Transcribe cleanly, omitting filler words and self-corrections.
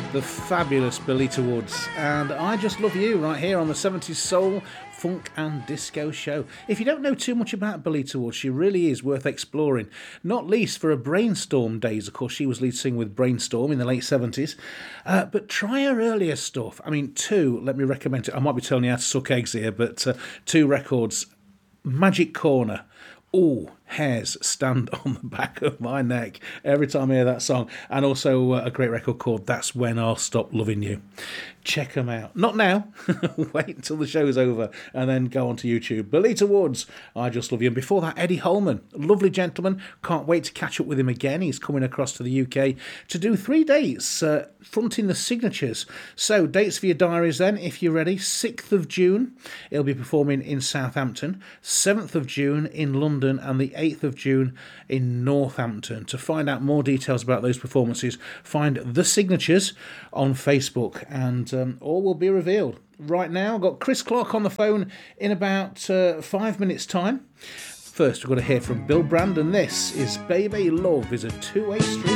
the fabulous Belita Woods, and I Just Love You right here on the 70s Soul, Funk and Disco Show. If you don't know too much about Belita Woods, she really is worth exploring, not least for her Brainstorm days. Of course, she was lead singer with Brainstorm in the late 70s, but try her earlier stuff. I mean, let me recommend it. I might be telling you how to suck eggs here, but 2 records. Magic Corner. Oh, hairs stand on the back of my neck every time I hear that song. And also a great record called That's When I'll Stop Loving You. Check them out. Not now. Wait until the show's over and then go onto YouTube. Belita Woods, I Just Love You. And before that, Eddie Holman, lovely gentleman. Can't wait to catch up with him again. He's coming across to the UK to do 3 dates, fronting the Signatures. So dates for your diaries then, if you're ready. 6th of June, he'll be performing in Southampton. 7th of June in London, and the 8th of June in Northampton. To find out more details about those performances, find The Signatures on Facebook, and all will be revealed. Right now, I've got Chris Clark on the phone in about 5 minutes' time. First, we've got to hear from Bill Brand, and this is Baby Love is a Two-Way Street.